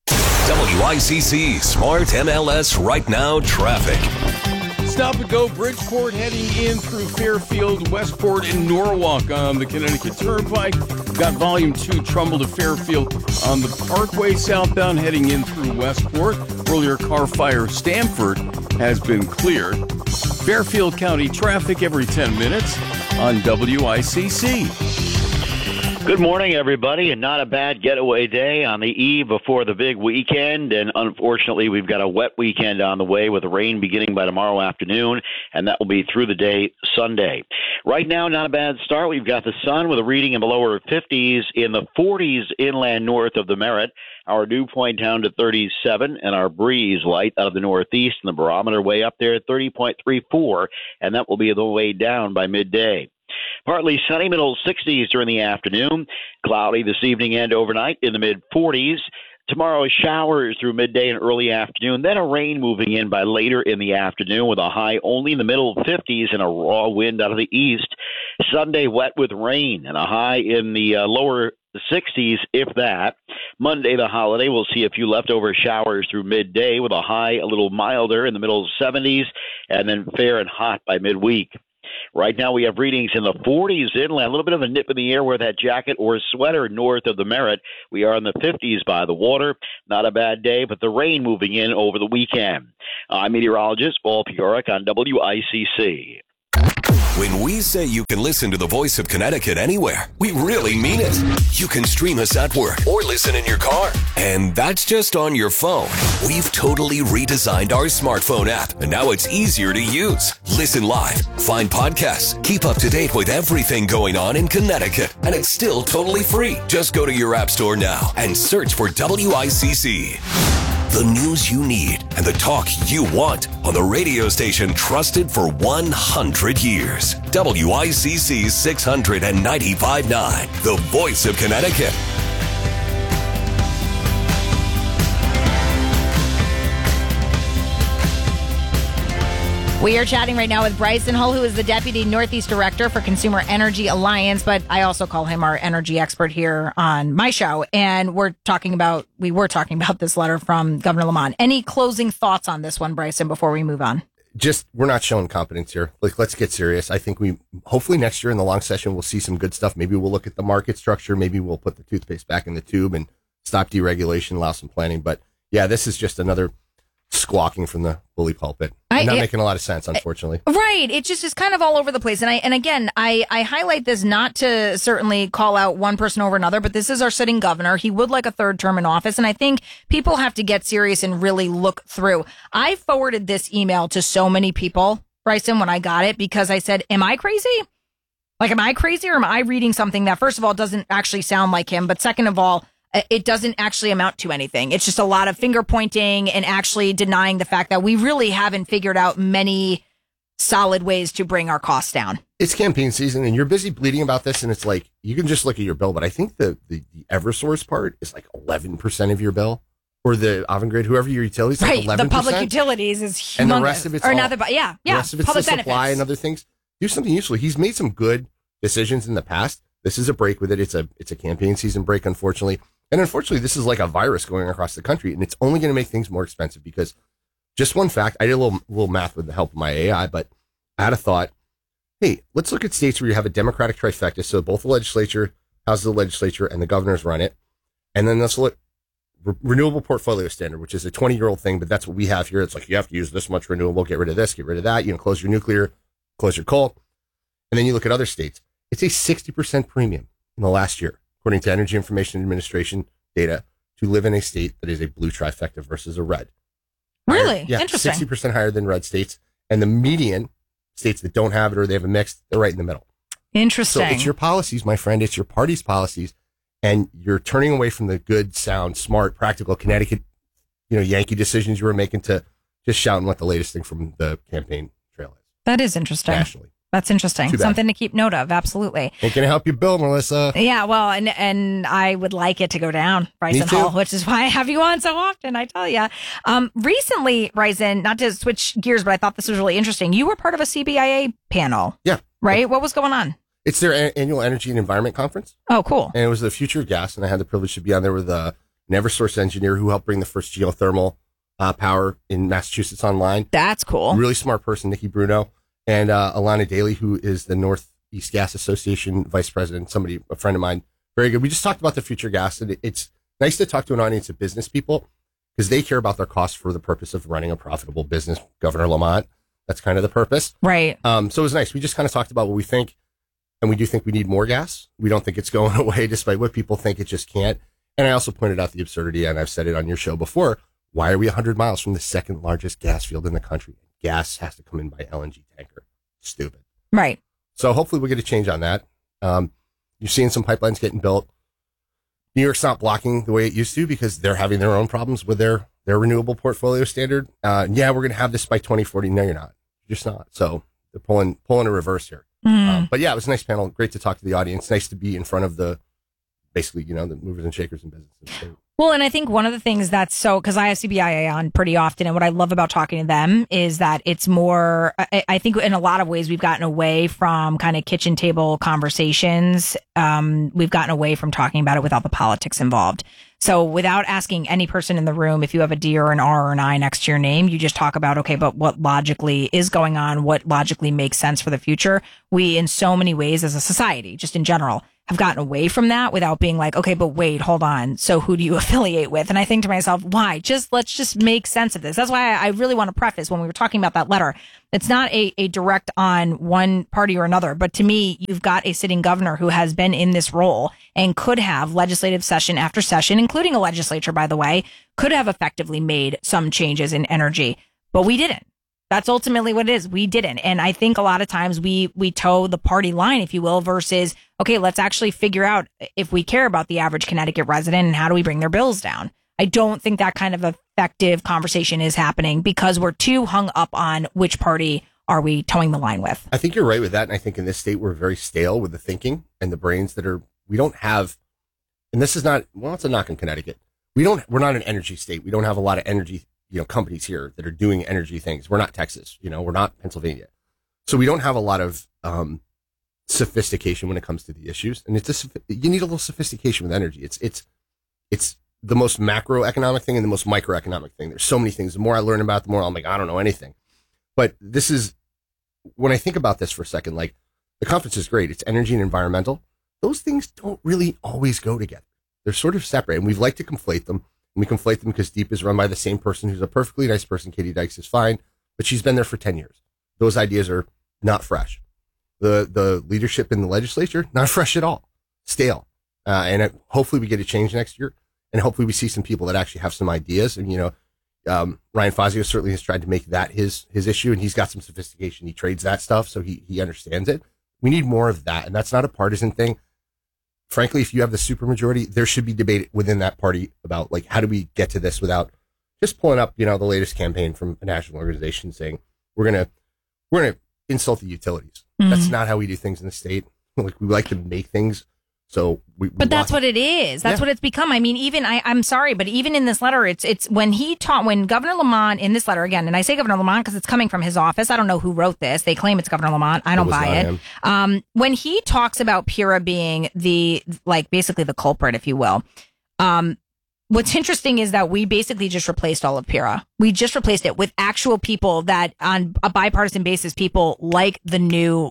WICC Smart MLS Right Now Traffic. Stop and go Bridgeport heading in through Fairfield, Westport, and Norwalk on the Connecticut Turnpike. Got volume 2 Trumbull to Fairfield on the Parkway southbound heading in through Westport. Earlier car fire Stamford has been cleared. Fairfield County traffic every 10 minutes on WICC. Good morning, everybody, and not a bad getaway day on the eve before the big weekend. And unfortunately, we've got a wet weekend on the way with rain beginning by tomorrow afternoon, and that will be through the day Sunday. Right now, not a bad start. We've got the sun with a reading in the lower 50s, in the 40s inland north of the Merritt. Our dew point down to 37, and our breeze light out of the northeast, and the barometer way up there at 30.34, and that will be the way down by midday. Partly sunny, middle 60s during the afternoon. Cloudy this evening and overnight in the mid-40s. Tomorrow, showers through midday and early afternoon. Then a rain moving in by later in the afternoon with a high only in the middle 50s and a raw wind out of the east. Sunday, wet with rain and a high in the lower 60s, if that. Monday, the holiday, we'll see a few leftover showers through midday with a high a little milder in the middle 70s and then fair and hot by midweek. Right now we have readings in the 40s inland, a little bit of a nip in the air with that jacket or sweater north of the Merritt. We are in the 50s by the water. Not a bad day, but the rain moving in over the weekend. I'm meteorologist Paul Piorek on WICC. When we say you can listen to the voice of Connecticut anywhere, we really mean it. You can stream us at work or listen in your car. And that's just on your phone. We've totally redesigned our smartphone app, and now it's easier to use. Listen live, find podcasts, keep up to date with everything going on in Connecticut. And it's still totally free. Just go to your app store now and search for WICC. The news you need and the talk you want on the radio station trusted for 100 years. WICC 695.9, the voice of Connecticut. We are chatting right now with Bryson Hull, who is the Deputy Northeast Director for Consumer Energy Alliance, but I also call him our energy expert here on my show. And we were talking about this letter from Governor Lamont. Any closing thoughts on this one, Bryson, before we move on? Just, we're not showing competence here. Like, let's get serious. I think hopefully next year in the long session, we'll see some good stuff. Maybe we'll look at the market structure. Maybe we'll put the toothpaste back in the tube and stop deregulation, allow some planning. But yeah, this is just another squawking from the bully pulpit. Not making a lot of sense, unfortunately. Right. It just is kind of all over the place. And again, I highlight this not to certainly call out one person over another, but this is our sitting governor. He would like a third term in office. And I think people have to get serious and really look through. I forwarded this email to so many people, Bryson, when I got it, because I said, am I crazy? Like, am I crazy, or am I reading something that, first of all, doesn't actually sound like him, but second of all, it doesn't actually amount to anything. It's just a lot of finger pointing and actually denying the fact that we really haven't figured out many solid ways to bring our costs down. It's campaign season and you're busy bleeding about this, and it's like, you can just look at your bill, but I think the Eversource part is like 11% of your bill, or the Avangrid, whoever your utilities, right? Like 11%. The public utilities is humongous. And the rest of it's the rest of it's public the supply benefits and other things. Do something useful. He's made some good decisions in the past. This is a break with it. It's a campaign season break, unfortunately. And unfortunately, this is like a virus going across the country, and it's only going to make things more expensive, because just one fact, I did a little math with the help of my AI, but I had a thought, hey, let's look at states where you have a Democratic trifecta. So both the legislature, House of the legislature, and the governors run it. And then let's look renewable portfolio standard, which is a 20-year-old thing, but that's what we have here. It's like, you have to use this much renewable, get rid of this, get rid of that, close your nuclear, close your coal. And then you look at other states. It's a 60% premium in the last year, according to Energy Information Administration data, to live in a state that is a blue trifecta versus a red. Really? Higher, yeah, interesting. 60% higher than red states. And the median, states that don't have it or they have a mix, they're right in the middle. Interesting. So it's your policies, my friend. It's your party's policies. And you're turning away from the good, sound, smart, practical Connecticut, Yankee decisions you were making to just shouting what the latest thing from the campaign trail is. That is interesting. Nationally. That's interesting. Something to keep note of. Absolutely. Ain't gonna help you build, Melissa. Yeah, well, and I would like it to go down, Bryson Hull, which is why I have you on so often. I tell you. Recently, Bryson, not to switch gears, but I thought this was really interesting. You were part of a CBIA panel. Yeah. Right. What was going on? It's their annual Energy and Environment Conference. Oh, cool. And it was the future of gas, and I had the privilege to be on there with an Eversource engineer who helped bring the first geothermal power in Massachusetts online. That's cool. Really smart person, Nikki Bruno. And Alana Daly, who is the Northeast Gas Association vice president, a friend of mine. Very good. We just talked about the future gas, and it's nice to talk to an audience of business people, because they care about their costs for the purpose of running a profitable business. Governor Lamont, that's kind of the purpose. Right. So it was nice. We just kind of talked about what we think, and we do think we need more gas. We don't think it's going away, despite what people think it just can't. And I also pointed out the absurdity, and I've said it on your show before. Why are we 100 miles from the second largest gas field in the country? Gas has to come in by LNG tanker. Stupid. Right. So hopefully we'll get a change on that. You're seeing some pipelines getting built. New York's not blocking the way it used to, because they're having their own problems with their renewable portfolio standard. Yeah, we're going to have this by 2040. No, you're not. You're just not. So they're pulling a reverse here. But yeah, it was a nice panel. Great to talk to the audience. Nice to be in front of the movers and shakers in business. Well, and I think one of the things that's because I have CBIA on pretty often, and what I love about talking to them is that it's more, I think in a lot of ways we've gotten away from kind of kitchen table conversations. We've gotten away from talking about it without the politics involved. So without asking any person in the room if you have a D or an R or an I next to your name, you just talk about, okay, but what logically is going on? What logically makes sense for the future? We, in so many ways as a society, just in general, have gotten away from that without being like, okay, but wait, hold on. So who do you affiliate with? And I think to myself, why? Let's just make sense of this. That's why I really want to preface when we were talking about that letter. It's not a direct on one party or another, but to me, you've got a sitting governor who has been in this role and could have legislative session after session, including a legislature, by the way, could have effectively made some changes in energy, but we didn't. That's ultimately what it is. We didn't. And I think a lot of times we toe the party line, if you will, versus, okay, let's actually figure out if we care about the average Connecticut resident and how do we bring their bills down. I don't think that kind of effective conversation is happening because we're too hung up on which party are we towing the line with. I think you're right with that. And I think in this state, we're very stale with the thinking and the brains that are, we don't have, and this is not, well, it's a knock on Connecticut. We're not an energy state. We don't have a lot of energy companies here that are doing energy things. We're not Texas, we're not Pennsylvania. So we don't have a lot of sophistication when it comes to the issues. And you need a little sophistication with energy. It's the most macroeconomic thing and the most microeconomic thing. There's so many things. The more I learn about, the more I'm like, I don't know anything. But this is, when I think about this for a second, like the conference is great. It's energy and environmental. Those things don't really always go together. They're sort of separate and we've liked to conflate them. And we conflate them because DEEP is run by the same person who's a perfectly nice person. Katie Dykes is fine, but she's been there for 10 years. Those ideas are not fresh. The leadership in the legislature, not fresh at all. Stale. Hopefully we get a change next year. And hopefully we see some people that actually have some ideas. And, Ryan Fazio certainly has tried to make that his issue. And he's got some sophistication. He trades that stuff. So he understands it. We need more of that. And that's not a partisan thing. Frankly, if you have the supermajority, there should be debate within that party about like, how do we get to this without just pulling up, the latest campaign from a national organization saying we're going to insult the utilities. Mm-hmm. That's not how we do things in the state. Like we like to make things. So but that's what it is. That's what it's become. I mean, even I'm sorry, but even in this letter, it's when Governor Lamont in this letter again, and I say Governor Lamont because it's coming from his office. I don't know who wrote this. They claim it's Governor Lamont. I don't buy it. When he talks about PURA being basically the culprit, if you will. What's interesting is that we basically just replaced all of PURA. We just replaced it with actual people that on a bipartisan basis, people like the new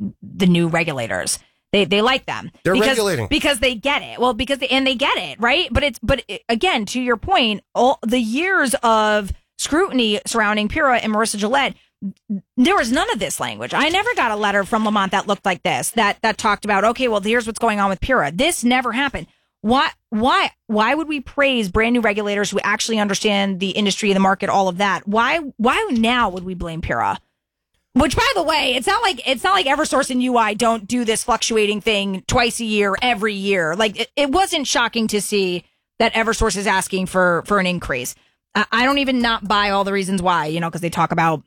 regulators. They like them. They're regulating because they get it. Well, because they get it, right? But again, to your point, all the years of scrutiny surrounding PURA and Marissa Gillette, there was none of this language. I never got a letter from Lamont that looked like this, that talked about, okay, well, here's what's going on with PURA. This never happened. Why would we praise brand new regulators who actually understand the industry, the market, all of that? Why now would we blame PURA? Which, by the way, it's not like Eversource and UI don't do this fluctuating thing twice a year, every year. Like it wasn't shocking to see that Eversource is asking for an increase. I don't even not buy all the reasons why, because they talk about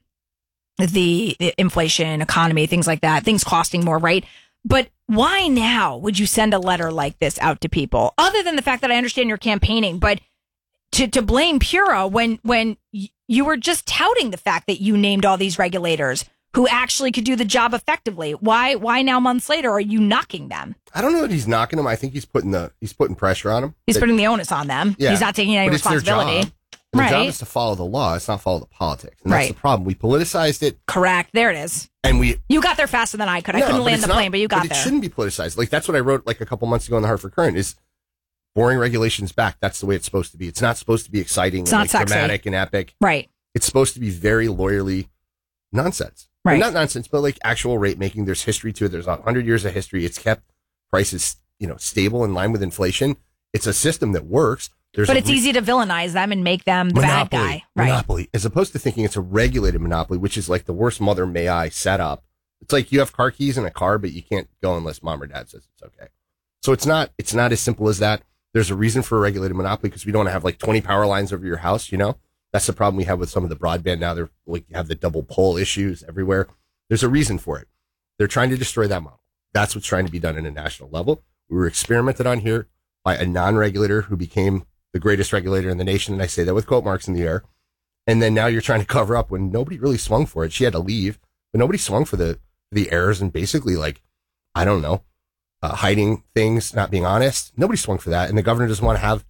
the inflation, economy, things like that, things costing more, right? But why now would you send a letter like this out to people? Other than the fact that I understand you're campaigning, but to blame PURA when you were just touting the fact that you named all these regulators who actually could do the job effectively. Why now months later are you knocking them? I don't know that he's knocking them. I think he's putting pressure on them. He's putting the onus on them. Yeah. He's not taking any responsibility. Their job is to follow the law. It's not follow the politics. And that's the problem. We politicized it. Correct. There it is. And you got there faster than I could. I couldn't land the plane, but you got there. It shouldn't be politicized. Like that's what I wrote like a couple months ago in the Hartford Courant is boring regulations back. That's the way it's supposed to be. It's not supposed to be exciting and dramatic and epic. Right. It's supposed to be very lawyerly nonsense. Right. Not nonsense, but like actual rate making. There's history to it. There's 100 years of history. It's kept prices, stable in line with inflation. It's a system that works. But it's easy to villainize them and make them the bad guy. Right. Monopoly. As opposed to thinking it's a regulated monopoly, which is like the worst mother may I setup. It's like you have car keys in a car, but you can't go unless mom or dad says it's okay. So it's not as simple as that. There's a reason for a regulated monopoly because we don't want to have like 20 power lines over your house, That's the problem we have with some of the broadband now. They're like you have the double pole issues everywhere. There's a reason for it. They're trying to destroy that model. That's what's trying to be done at a national level. We were experimented on here by a non-regulator who became the greatest regulator in the nation. And I say that with quote marks in the air. And then now you're trying to cover up when nobody really swung for it. She had to leave, but nobody swung for the errors and basically hiding things, not being honest. Nobody swung for that. And the governor doesn't want to have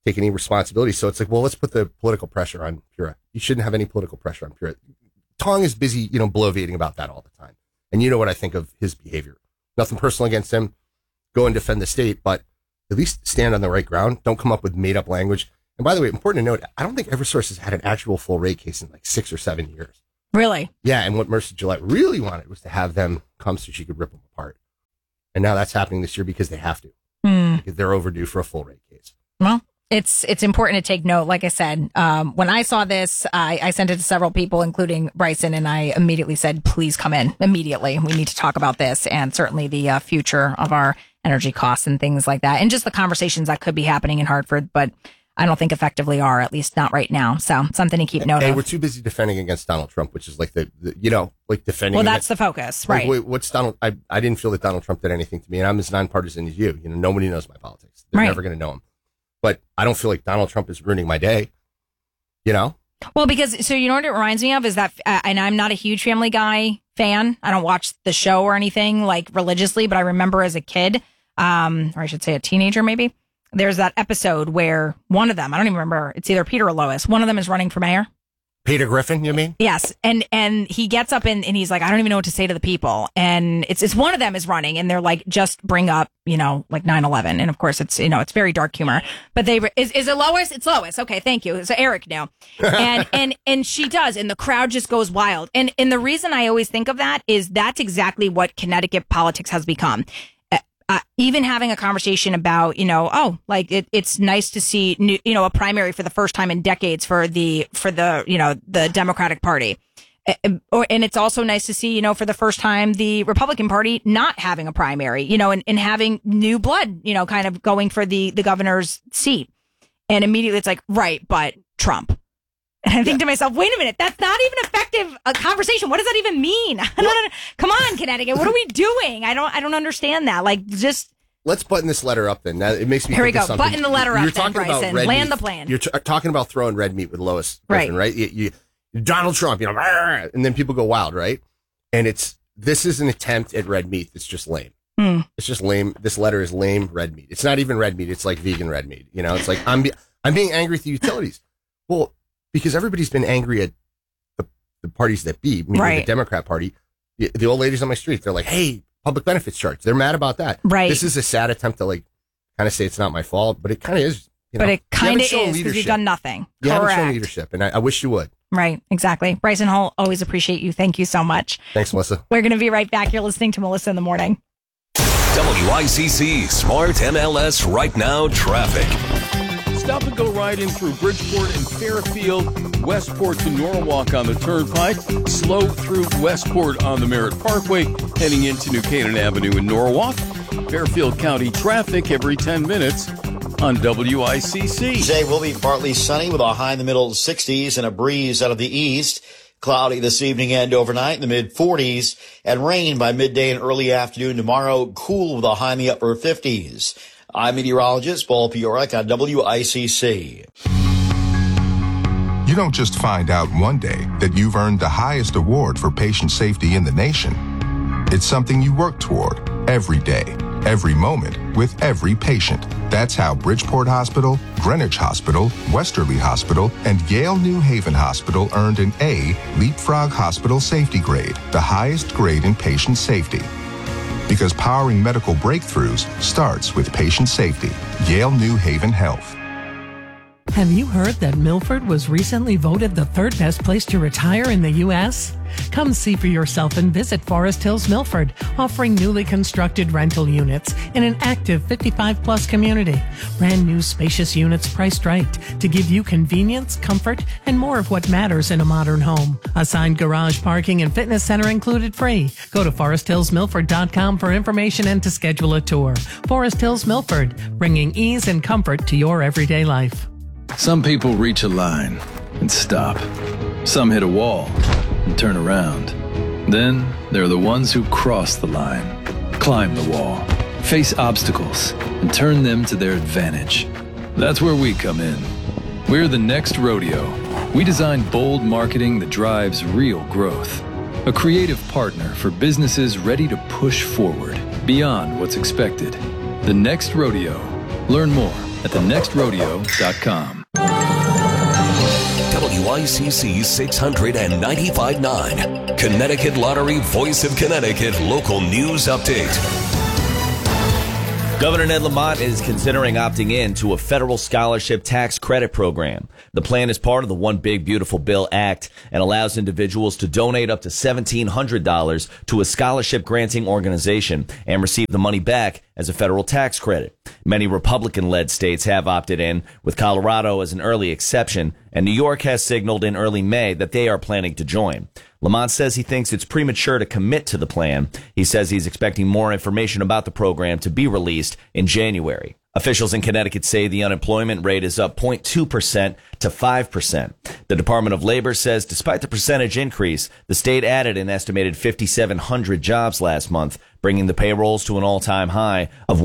take any responsibility. So it's like, well, let's put the political pressure on Pura. You shouldn't have any political pressure on Pura. Tong is busy, bloviating about that all the time. And you know what I think of his behavior. Nothing personal against him. Go and defend the state, but at least stand on the right ground. Don't come up with made up language. And by the way, important to note, I don't think Eversource has had an actual full rate case in like 6 or 7 years. Really? Yeah. And what Mercy Gillette really wanted was to have them come so she could rip them apart. And now that's happening this year because they have to. Because they're overdue for a full rate case. Well, it's important to take note. Like I said, when I saw this, I sent it to several people, including Bryson, and I immediately said, please come in immediately. We need to talk about this and certainly the future of our energy costs and things like that. And just the conversations that could be happening in Hartford, but I don't think effectively are, at least not right now. So something to keep note of. Hey, we're too busy defending against Donald Trump, which is like like defending. Well, that's the focus, right? Like, what's Donald? I didn't feel that Donald Trump did anything to me, and I'm as nonpartisan as you. Nobody knows my politics. They're never going to know him. But I don't feel like Donald Trump is ruining my day. Well, because, so you know what it reminds me of is that, and I'm not a huge Family Guy fan. I don't watch the show or anything like religiously, but I remember as a kid, or I should say a teenager maybe, there's that episode where one of them, I don't even remember, it's either Peter or Lois, one of them is running for mayor. Peter Griffin, you mean? Yes. And he gets up and he's like, I don't even know what to say to the people. And it's one of them is running and they're like, just bring up, like 9/11. And of course it's, it's very dark humor, but is it Lois? It's Lois. Okay. Thank you. So Eric knew. And she does. And the crowd just goes wild. And the reason I always think of that is that's exactly what Connecticut politics has become. Even having a conversation about, it's nice to see, a primary for the first time in decades for the Democratic Party. And it's also nice to see, for the first time, the Republican Party not having a primary, and having new blood, kind of going for the governor's seat. And immediately it's like, right, but Trump. And I think to myself, wait a minute, that's not even effective conversation. What does that even mean? Come on, Connecticut. What are we doing? I don't understand that. Like, just. Let's button this letter up then. It makes me Here we think go. of something. Button the letter up then, Bryson. Land the plane. You're talking about throwing red meat with Lois Griffin, right? You Donald Trump, and then people go wild, right? And this is an attempt at red meat that's just lame. It's just lame. This letter is lame red meat. It's not even red meat. It's like vegan red meat. It's like, I'm being angry at the utilities. Well, because everybody's been angry at the parties that be, meaning the Democrat Party. The old ladies on my street, they're like, hey, public benefits charge. They're mad about that. Right. This is a sad attempt to kind of say it's not my fault, but it kind of is. But it kind of is because you've done nothing. You Correct. haven't shown leadership, and I wish you would. Right, exactly. Bryson Hull, always appreciate you. Thank you so much. Thanks, Melissa. We're going to be right back. You're listening to Melissa in the Morning. WICC Smart MLS Right Now Traffic. Stop and go right in through Bridgeport and Fairfield, Westport to Norwalk on the Turnpike, slow through Westport on the Merritt Parkway, heading into New Canaan Avenue in Norwalk. Fairfield County traffic every 10 minutes on WICC. Today will be partly sunny with a high in the middle 60s and a breeze out of the east. Cloudy this evening and overnight in the mid-40s, and rain by midday and early afternoon tomorrow, cool with a high in the upper 50s. I'm meteorologist Paul Piorek on WICC. You don't just find out one day that you've earned the highest award for patient safety in the nation. It's something you work toward every day, every moment, with every patient. That's how Bridgeport Hospital, Greenwich Hospital, Westerly Hospital, and Yale New Haven Hospital earned an A Leapfrog Hospital Safety Grade, the highest grade in patient safety. Because powering medical breakthroughs starts with patient safety. Yale New Haven Health. Have you heard that Milford was recently voted the third best place to retire in the U.S.? Come see for yourself and visit Forest Hills Milford, offering newly constructed rental units in an active 55-plus community. Brand new spacious units priced right to give you convenience, comfort, and more of what matters in a modern home. Assigned garage parking and fitness center included free. Go to foresthillsmilford.com for information and to schedule a tour. Forest Hills Milford, bringing ease and comfort to your everyday life. Some people reach a line and stop. Some hit a wall and turn around. Then there are the ones who cross the line, climb the wall, face obstacles, and turn them to their advantage. That's where we come in. We're the next rodeo. We design bold marketing that drives real growth. A creative partner for businesses ready to push forward beyond what's expected. The next rodeo. Learn more at thenextrodeo.com. WICC 695.9, Connecticut Lottery Voice of Connecticut Local News Update. Governor Ned Lamont is considering opting in to a federal scholarship tax credit program. The plan is part of the One Big Beautiful Bill Act and allows individuals to donate up to $1,700 to a scholarship granting organization and receive the money back as a federal tax credit. Many Republican-led states have opted in, with Colorado as an early exception, and New York has signaled in early May that they are planning to join. Lamont says he thinks it's premature to commit to the plan. He says he's expecting more information about the program to be released in January. Officials in Connecticut say the unemployment rate is up 0.2% to 5%. The Department of Labor says despite the percentage increase, the state added an estimated 5,700 jobs last month, bringing the payrolls to an all-time high of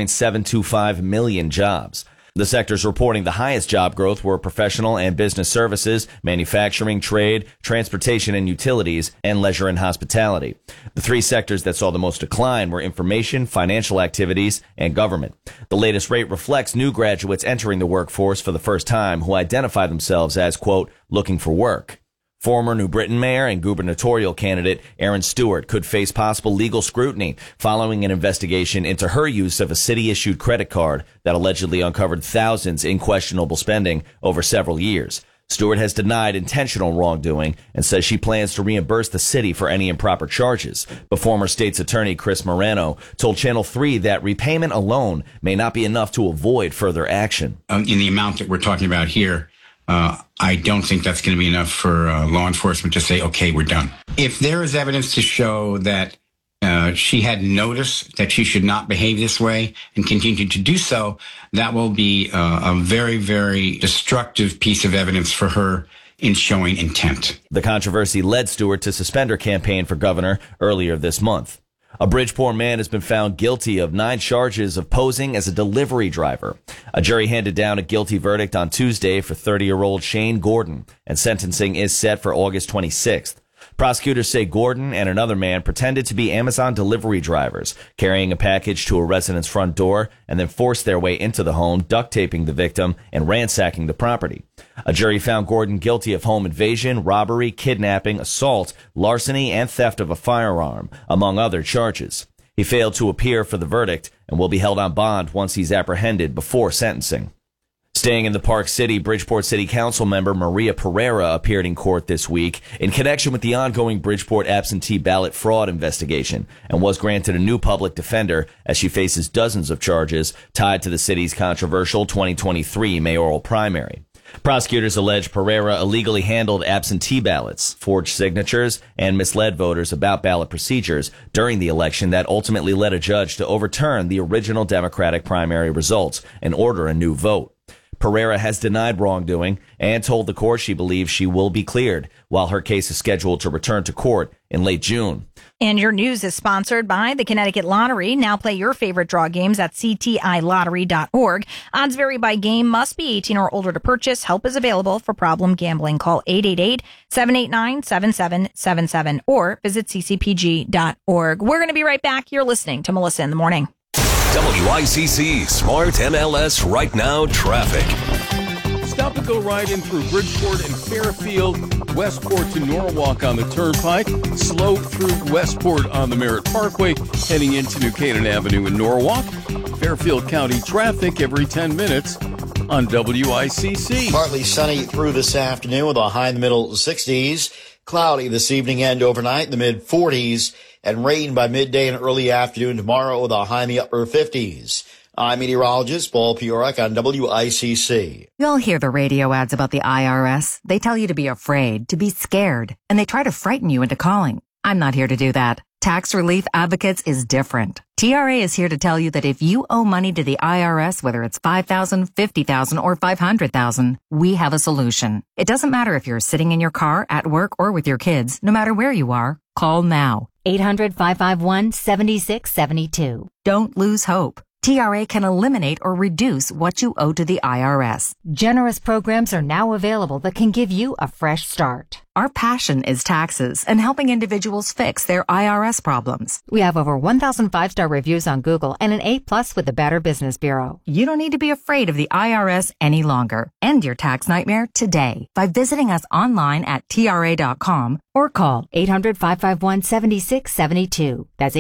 1.725 million jobs. The sectors reporting the highest job growth were professional and business services, manufacturing, trade, transportation and utilities, and leisure and hospitality. The three sectors that saw the most decline were information, financial activities, and government. The latest rate reflects new graduates entering the workforce for the first time who identify themselves as, quote, looking for work. Former New Britain mayor and gubernatorial candidate Erin Stewart could face possible legal scrutiny following an investigation into her use of a city-issued credit card that allegedly uncovered thousands in questionable spending over several years. Stewart has denied intentional wrongdoing and says she plans to reimburse the city for any improper charges. But former state's attorney Chris Morano told Channel 3 that repayment alone may not be enough to avoid further action. In the amount that we're talking about here, I don't think that's going to be enough for law enforcement to say, okay, we're done. If there is evidence to show that she had notice that she should not behave this way and continue to do so, that will be a very, very destructive piece of evidence for her in showing intent. The controversy led Stewart to suspend her campaign for governor earlier this month. A Bridgeport man has been found guilty of 9 charges of posing as a delivery driver. A jury handed down a guilty verdict on Tuesday for 30-year-old Shane Gordon, and sentencing is set for August 26th. Prosecutors say Gordon and another man pretended to be Amazon delivery drivers, carrying a package to a resident's front door and then forced their way into the home, duct taping the victim and ransacking the property. A jury found Gordon guilty of home invasion, robbery, kidnapping, assault, larceny, and theft of a firearm, among other charges. He failed to appear for the verdict and will be held on bond once he's apprehended before sentencing. Staying in the Park City, Bridgeport City Council member Maria Pereira appeared in court this week in connection with the ongoing Bridgeport absentee ballot fraud investigation and was granted a new public defender as she faces dozens of charges tied to the city's controversial 2023 mayoral primary. Prosecutors allege Pereira illegally handled absentee ballots, forged signatures, and misled voters about ballot procedures during the election that ultimately led a judge to overturn the original Democratic primary results and order a new vote. Pereira has denied wrongdoing and told the court she believes she will be cleared, while her case is scheduled to return to court in late June. And your news is sponsored by the Connecticut Lottery. Now play your favorite draw games at ctilottery.org. Odds vary by game. Must be 18 or older to purchase. Help is available for problem gambling. Call 888-789-7777 or visit ccpg.org. We're going to be right back. You're listening to Melissa in the Morning. WICC Smart MLS Right Now Traffic. Stop and go right in through Bridgeport and Fairfield, Westport to Norwalk on the Turnpike, slow through Westport on the Merritt Parkway, heading into New Canaan Avenue in Norwalk. Fairfield County traffic every 10 minutes on WICC. Partly sunny through this afternoon with a high in the middle 60s. Cloudy this evening and overnight in the mid 40s. And rain by midday and early afternoon tomorrow with a high in the upper 50s. I'm meteorologist Paul Piorek on WICC. You all hear the radio ads about the IRS. They tell you to be afraid, to be scared, and they try to frighten you into calling. I'm not here to do that. Tax Relief Advocates is different. TRA is here to tell you that if you owe money to the IRS, whether it's $5,000, $50,000, or $500,000, we have a solution. It doesn't matter if you're sitting in your car, at work, or with your kids. No matter where you are, call now. 800-551-7672. Don't lose hope. TRA can eliminate or reduce what you owe to the IRS. Generous programs are now available that can give you a fresh start. Our passion is taxes and helping individuals fix their IRS problems. We have over 1,000 5-star reviews on Google and an A+ with the Better Business Bureau. You don't need to be afraid of the IRS any longer. End your tax nightmare today by visiting us online at TRA.com or call 800-551-7672. That's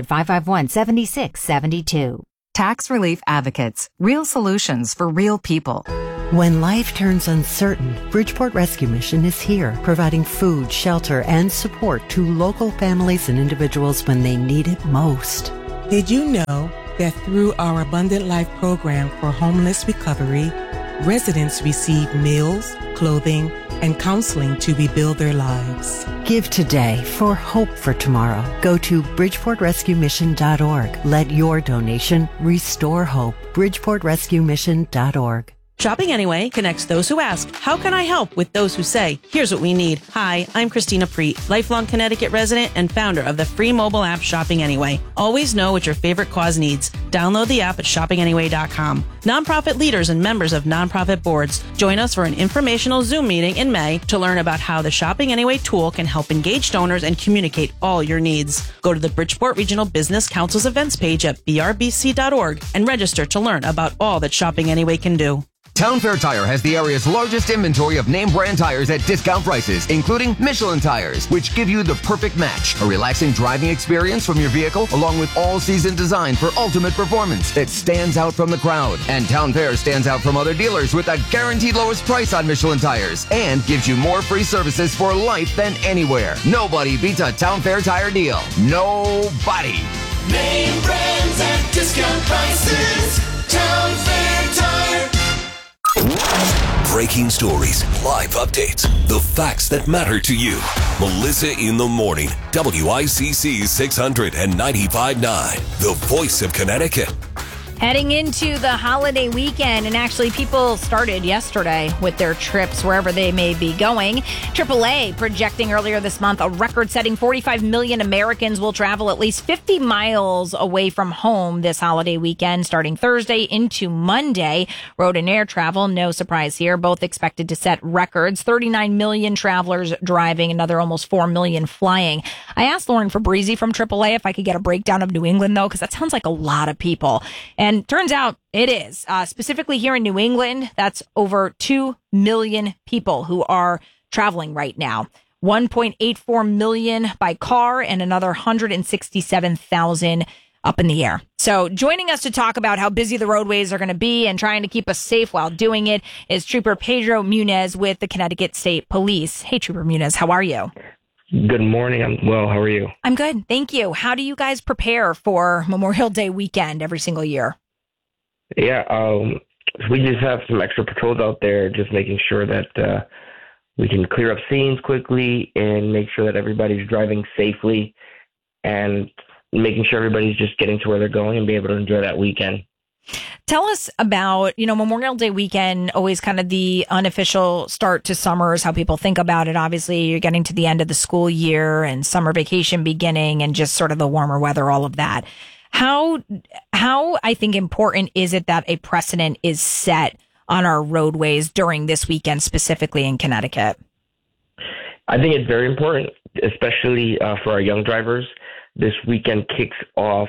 800-551-7672. Tax Relief Advocates. Real solutions for real people. When life turns uncertain, Bridgeport Rescue Mission is here, providing food, shelter, and support to local families and individuals when they need it most. Did you know that through our Abundant Life program for homeless recovery, residents receive meals, clothing, and counseling to rebuild their lives? Give today for hope for tomorrow. Go to BridgeportRescueMission.org. Let your donation restore hope. BridgeportRescueMission.org. Shopping Anyway connects those who ask, how can I help, with those who say, here's what we need. Hi, I'm Christina Preet, lifelong Connecticut resident and founder of the free mobile app Shopping Anyway. Always know what your favorite cause needs. Download the app at shoppinganyway.com. Nonprofit leaders and members of nonprofit boards, join us for an informational Zoom meeting in May to learn about how the Shopping Anyway tool can help engage donors and communicate all your needs. Go to the Bridgeport Regional Business Council's events page at brbc.org and register to learn about all that Shopping Anyway can do. Town Fair Tire has the area's largest inventory of name brand tires at discount prices, including Michelin tires, which give you the perfect match. A relaxing driving experience from your vehicle, along with all-season design for ultimate performance that stands out from the crowd. And Town Fair stands out from other dealers with a guaranteed lowest price on Michelin tires and gives you more free services for life than anywhere. Nobody beats a Town Fair Tire deal. Nobody. Name brands at discount prices. Town Fair Tire. Breaking stories, live updates, the facts that matter to you. Melissa in the Morning, WICC 695.9, the voice of Connecticut. Heading into the holiday weekend, and actually people started yesterday with their trips wherever they may be going. AAA projecting earlier this month a record-setting 45 million Americans will travel at least 50 miles away from home this holiday weekend, starting Thursday into Monday. Road and air travel, no surprise here, both expected to set records. 39 million travelers driving, another almost 4 million flying. I asked Lauren Fabrizi from AAA if I could get a breakdown of New England, though, because that sounds like a lot of people. And turns out it is. Specifically here in New England, that's over 2 million people who are traveling right now. 1.84 million by car and another 167,000 up in the air. So joining us to talk about how busy the roadways are going to be and trying to keep us safe while doing it is Trooper Pedro Munez with the Connecticut State Police. Hey, Trooper Munez, how are you? Good morning. I'm well. How are you? I'm good. Thank you. How do you guys prepare for Memorial Day weekend every single year? Yeah, we just have some extra patrols out there, just making sure that we can clear up scenes quickly and make sure that everybody's driving safely and making sure everybody's just getting to where they're going and be able to enjoy that weekend. Tell us about, Memorial Day weekend, always kind of the unofficial start to summer is how people think about it. Obviously, you're getting to the end of the school year and summer vacation beginning and just sort of the warmer weather, all of that. How I think important is it that a precedent is set on our roadways during this weekend, specifically in Connecticut? I think it's very important, especially for our young drivers. This weekend kicks off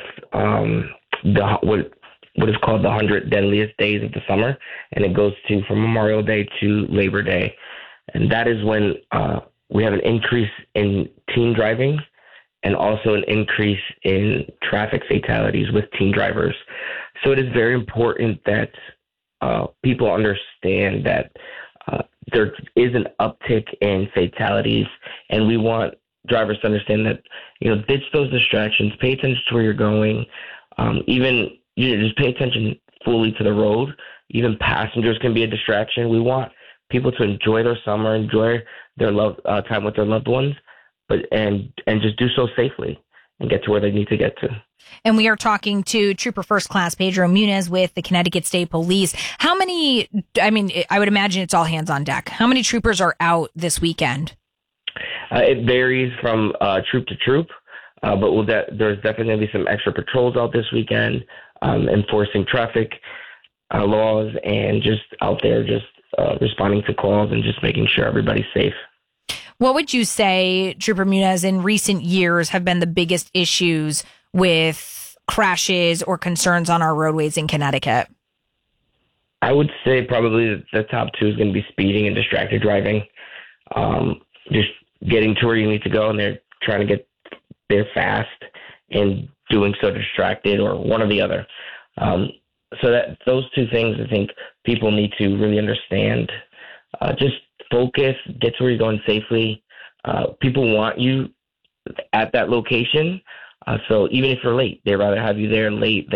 what is called the 100 deadliest days of the summer, and it goes from Memorial Day to Labor Day. And that is when we have an increase in teen driving and also an increase in traffic fatalities with teen drivers. So it is very important that people understand that there is an uptick in fatalities, and we want drivers to understand that, ditch those distractions, pay attention to where you're going, just pay attention fully to the road. Even passengers can be a distraction. We want people to enjoy their summer, enjoy their time with their loved ones, and just do so safely and get to where they need to get to. And we are talking to Trooper First Class Pedro Munez with the Connecticut State Police. How many, I would imagine it's all hands on deck. How many troopers are out this weekend? It varies from troop to troop. But there's definitely going to be some extra patrols out this weekend, enforcing traffic laws, and just out there just responding to calls and just making sure everybody's safe. What would you say, Trooper Muniz, in recent years have been the biggest issues with crashes or concerns on our roadways in Connecticut? I would say probably the top two is going to be speeding and distracted driving. Just getting to where you need to go, and they're trying to get there fast and doing so distracted, or one or the other. So that those two things, I think people need to really understand. Just focus, get to where you're going safely. People want you at that location. So even if you're late, they'd rather have you there late